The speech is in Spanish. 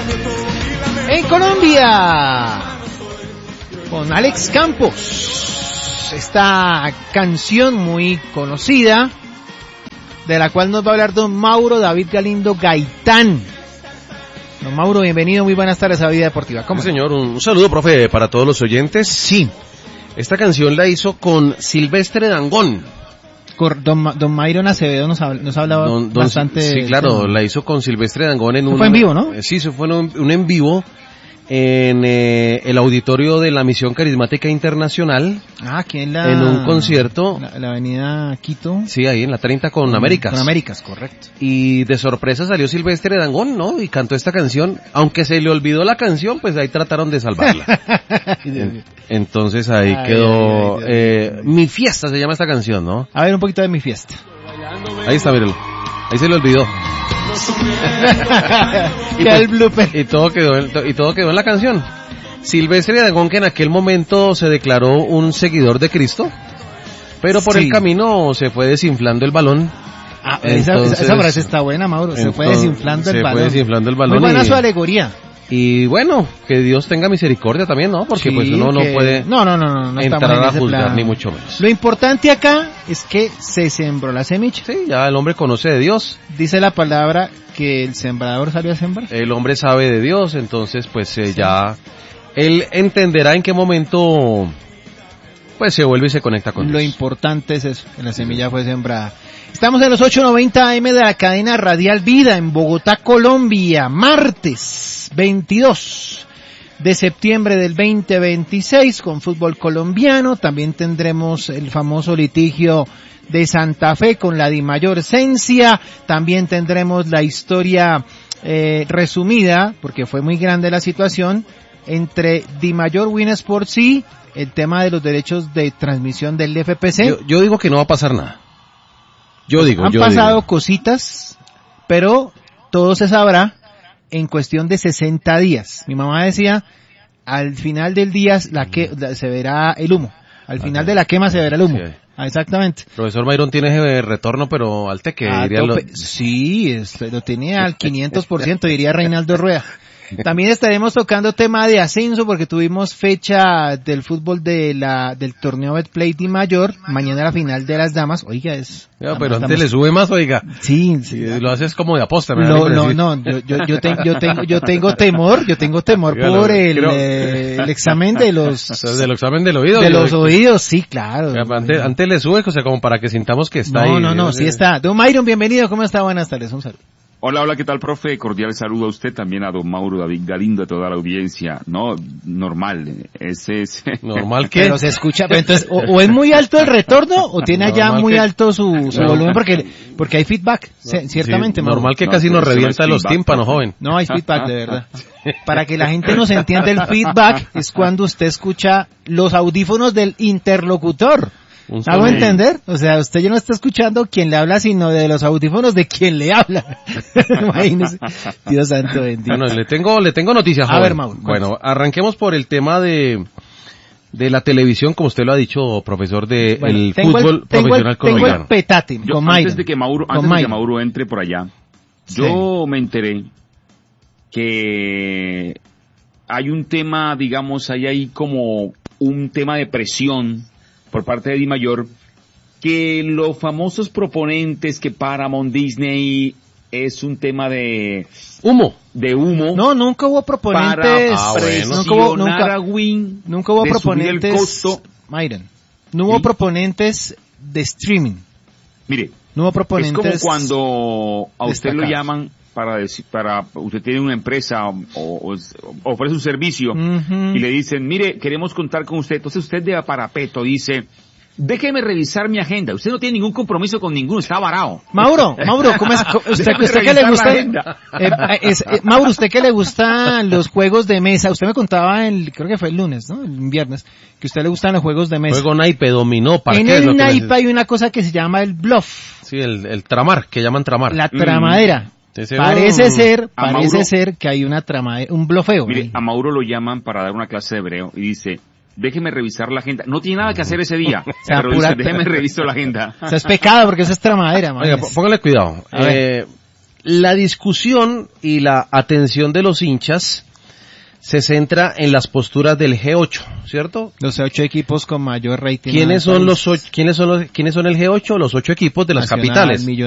En Colombia, con Alex Campos, esta canción muy conocida, de la cual nos va a hablar don Mauro David Galindo Gaitán. Don Mauro, bienvenido, muy buenas tardes a Vida Deportiva. ¿Cómo? Sí, señor, un saludo, profe, para todos los oyentes. Sí. Esta canción la hizo con Silvestre Dangond. Don Myron Acevedo nos hablaba bastante. Sí, claro, la hizo con Silvestre Dangond en un... Fue en vivo, ¿no? Sí, se fue un en vivo en el auditorio de la Misión Carismática Internacional. Ah, aquí en un concierto. La avenida Quito. Sí, ahí en la 30 con Américas. Con Américas, correcto. Y de sorpresa salió Silvestre Dangond, ¿no? Y cantó esta canción. Aunque se le olvidó la canción, pues ahí trataron de salvarla. Entonces ahí quedó. Mi fiesta se llama esta canción, ¿no? A ver un poquito de Mi fiesta. Ahí está, mírenlo. Ahí se le olvidó. Y todo quedó en la canción. Silvestre Dangond, que en aquel momento se declaró un seguidor de Cristo, pero por el camino se fue desinflando el balón. Esa frase está buena, Mauro. Se fue desinflando el balón. Muy buena su alegoría. Y bueno, que Dios tenga misericordia también, ¿no? Porque pues uno no puede entrar a juzgar, ni mucho menos. Lo importante acá es que se sembró la semilla. Sí, ya el hombre conoce de Dios. Dice la palabra que el sembrador salió a sembrar. El hombre sabe de Dios, entonces pues ya él entenderá en qué momento pues se vuelve y se conecta con Dios. Lo importante es eso, que la semilla fue sembrada. Estamos en los 890 AM de la cadena Radial Vida en Bogotá, Colombia, martes 22 de septiembre del 2026 con fútbol colombiano. También tendremos el famoso litigio de Santa Fe con la Dimayor Esencia. También tendremos la historia resumida, porque fue muy grande la situación, entre Dimayor Win Sports y el tema de los derechos de transmisión del FPC. Yo digo que no va a pasar nada. Han pasado cositas, pero todo se sabrá en cuestión de 60 días. Mi mamá decía, al final del día se verá el humo. Al final de la quema se verá el humo. Sí. Exactamente. Profesor Myron tiene retorno, pero al teque. Sí, lo tiene al 500%, diría Reinaldo Rueda. También estaremos tocando tema de ascenso porque tuvimos fecha del fútbol del torneo Betplay Dimayor. Mañana la final de las damas. Oiga, pero antes le sube más, oiga. Sí. Lo haces como de aposta. No. Yo tengo temor por el examen de los... Del examen del oído. De los oídos, sí, claro. Antes le sube, o sea, como para que sintamos que está ahí. No, sí está. Don Myron, bienvenido. ¿Cómo está? Buenas tardes. Un saludo. Hola, ¿qué tal, profe? Cordial saludo a usted, también a don Mauro David Galindo, a toda la audiencia. No, normal, ese es... ¿Normal qué? Pero se escucha, pero entonces, o es muy alto el retorno, o tiene allá muy alto su volumen, porque hay feedback, ciertamente. Sí, normal que casi nos revienta los tímpanos, joven. No, hay feedback, de verdad. Para que la gente nos entienda, el feedback es cuando usted escucha los audífonos del interlocutor. ¿Hago entender? O sea, usted ya no está escuchando quien le habla, sino de los audífonos de quien le habla. Imagínese. Dios santo bendito. Bueno, le tengo noticias, joven. A ver, Mauro. Bueno, arranquemos por el tema de la televisión, como usted lo ha dicho, profesor, el fútbol profesional colombiano. Tengo el petate con Mayra. Antes de que Mauro entre por allá, yo me enteré que hay un tema, digamos, hay como un tema de presión por parte de Dimayor, que los famosos proponentes que Paramount, Disney, es un tema de humo. No, nunca hubo proponentes. Nunca hubo proponentes. El costo. Myron, no hubo proponentes de streaming. Mire, no hubo proponentes. Es como cuando a usted lo llaman usted tiene una empresa o ofrece un servicio y le dicen, mire, queremos contar con usted. Entonces usted de parapeto dice, déjeme revisar mi agenda. Usted no tiene ningún compromiso con ninguno, está varado. Mauro, ¿cómo es? ¿Usted qué le gusta? Mauro, ¿usted qué le gustan los juegos de mesa? Usted me contaba creo que fue el lunes, ¿no? El viernes, que a usted le gustan los juegos de mesa. Juego naipe, dominó, parqués. En el naipe hay una cosa que se llama el bluff. Sí, el tramar, que llaman tramar. La tramadera. Parece ser que hay una trama, un blofeo. Mire, a Mauro lo llaman para dar una clase de hebreo y dice, déjeme revisar la agenda. No tiene nada que hacer ese día, pero dice, déjeme revisar la agenda. Eso es pecado porque eso es tramadera. Oiga, póngale cuidado. la discusión y la atención de los hinchas se centra en las posturas del G8, ¿cierto? Los 8 equipos con mayor rating. ¿Quiénes son el G8? Los 8 equipos de las capitales.